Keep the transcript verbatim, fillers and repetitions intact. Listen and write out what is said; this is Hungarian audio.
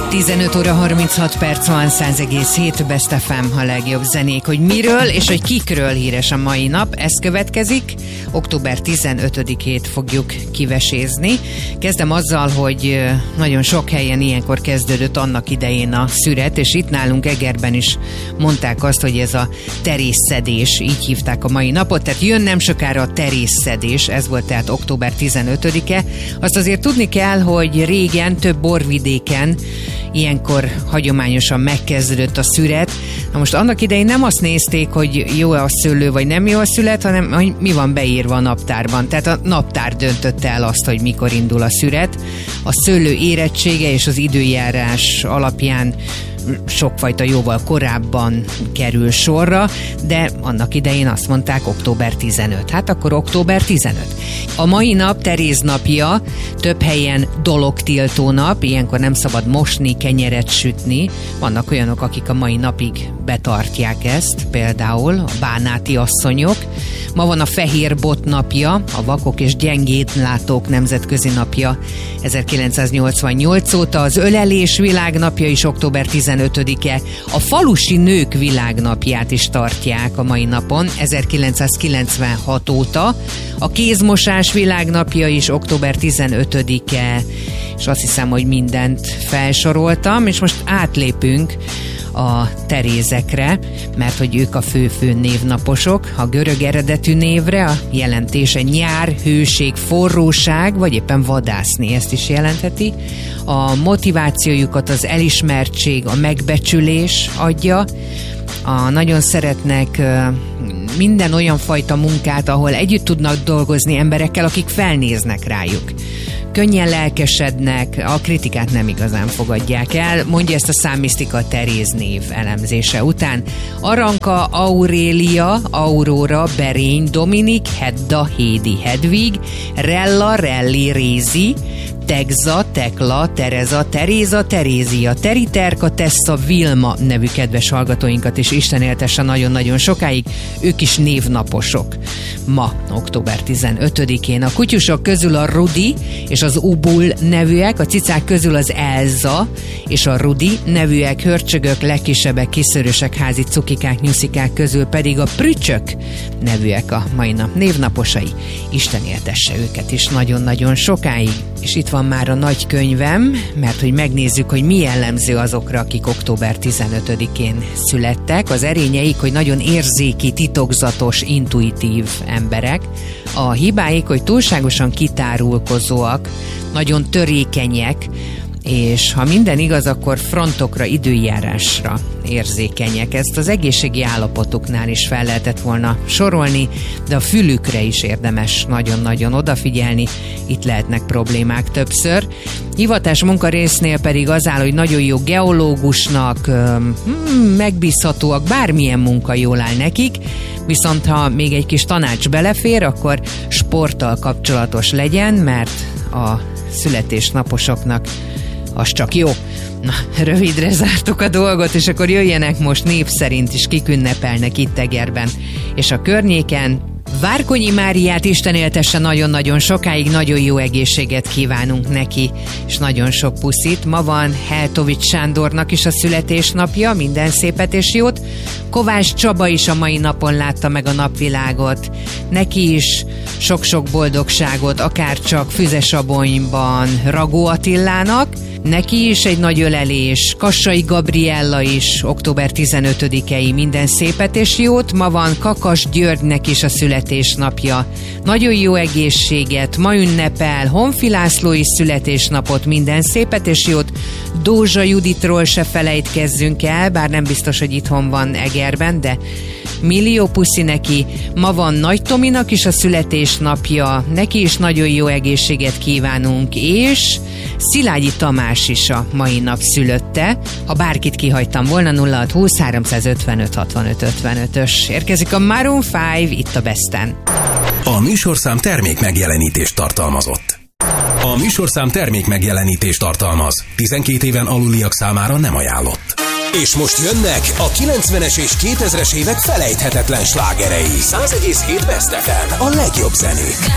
tizenöt óra harminchat perc van, száz egész hét Best ef em, a legjobb zenék. Hogy miről és hogy kikről híres a mai nap, ez következik. október tizenötödikét fogjuk kivesézni. Kezdem azzal, hogy nagyon sok helyen ilyenkor kezdődött annak idején a szüret, és itt nálunk Egerben is mondták azt, hogy ez a terészszedés, így hívták a mai napot, tehát jön nem sokára a terészszedés, ez volt tehát október tizenötödike. Azt azért tudni kell, hogy régen több borvidéken ilyenkor hagyományosan megkezdődött a szüret. Na most annak idején nem azt nézték, hogy jó-e a szőlő, vagy nem jó a szület, hanem hogy mi van beírva a naptárban. Tehát a naptár döntötte el azt, hogy mikor indul a szüret. A szőlő érettsége és az időjárás alapján sokfajta jóval korábban kerül sorra, de annak idején azt mondták október tizenöt. Hát akkor október tizenöt. A mai nap Teréz napja, több helyen dologtiltó nap, ilyenkor nem szabad mosni, kenyeret sütni. Vannak olyanok, akik a mai napig betartják ezt, például a bánáti asszonyok. Ma van a fehér bot napja, a vakok és gyengétlátók nemzetközi napja ezerkilencszáznyolcvannyolc óta, az ölelés világnapja is október tizenötödike, a falusi nők világnapját is tartják a mai napon ezerkilencszázkilencvenhat óta, a kézmosás világnapja is október tizenötödike, és azt hiszem, hogy mindent felsoroltam, és most átlépünk a Terézekre, mert hogy ők a fő-fő névnaposok. A görög eredetű névre a jelentése nyár, hőség, forróság, vagy éppen vadászni, ezt is jelentheti. A motivációjukat az elismertség, a megbecsülés adja. A, nagyon szeretnek minden olyan fajta munkát, ahol együtt tudnak dolgozni emberekkel, akik felnéznek rájuk. Könnyen lelkesednek, a kritikát nem igazán fogadják el, mondja ezt a számmisztika Teréz név elemzése után. Aranka, Aurélia, Aurora, Berény, Dominik, Hedda, Hédi, Hedvig, Rella, Relli, Rézi, Tegza, Tekla, Tereza, Teréza, Terézia, Teriterka, Tessa, Vilma nevű kedves hallgatóinkat is Isten éltesse nagyon-nagyon sokáig, ők is névnaposok. Ma, október tizenötödikén a kutyusok közül a Rudi és az Ubul nevűek, a cicák közül az Elza és a Rudi nevűek, hörcsögök, legkisebbek, kiszörösek, házi cukikák, nyuszikák közül pedig a Prücsök nevűek a mai nap névnaposai. Isten éltesse őket is nagyon-nagyon sokáig. És itt van már a nagy könyvem, mert hogy megnézzük, hogy mi jellemző azokra, akik október tizenötödikén születtek. Az erényeik, hogy nagyon érzéki, titokzatos, intuitív emberek. A hibáik, hogy túlságosan kitárulkozóak, nagyon törékenyek, és ha minden igaz, akkor frontokra, időjárásra érzékenyek. Ezt az egészségi állapotuknál is fel lehetett volna sorolni, de a fülükre is érdemes nagyon-nagyon odafigyelni, itt lehetnek problémák többször. Hivatás munkarésznél pedig az áll, hogy nagyon jó geológusnak, hmm, megbízhatóak, bármilyen munka jól áll nekik, viszont ha még egy kis tanács belefér, akkor sporttal kapcsolatos legyen, mert a születésnaposoknak az csak jó. Na, rövidre zártuk a dolgot, és akkor jöjjenek most név szerint is, kik ünnepelnek itt Egerben és a környéken. Várkonyi Máriát Isten éltesse nagyon-nagyon sokáig, nagyon jó egészséget kívánunk neki, és nagyon sok puszit. Ma van Heltovics Sándornak is a születésnapja, minden szépet és jót. Kovács Csaba is a mai napon látta meg a napvilágot. Neki is sok-sok boldogságot, akár csak Füzesabonyban Ragó Attilának. Neki is egy nagy ölelés. Kassai Gabriella is október tizenötödikei, minden szépet és jót. Ma van Kakas Györgynek is a születésnapja. Nagyon jó egészséget, ma ünnepel. Honfi László is születésnapot, minden szépet és jót. Dózsa Juditról se felejtkezzünk el, bár nem biztos, hogy itthon van Egerben, de millió puszi neki. Ma van Nagy Tominak is a születésnapja, neki is nagyon jó egészséget kívánunk, és Szilágyi Tamás is a mai nap szülötte. Ha bárkit kihagytam volna, nulla hat húsz háromszázötvenöt hatvanöt ötvenötös. Érkezik a Maroon öt itt a Besten. A műsorszám termék megjelenítést tartalmazott. A műsorszám termék megjelenítést tartalmaz. tizenkét éven aluliak számára nem ajánlott. És most jönnek a kilencvenes és kétezres évek felejthetetlen slágerei. száz egész hét Best ef em, a legjobb zenék.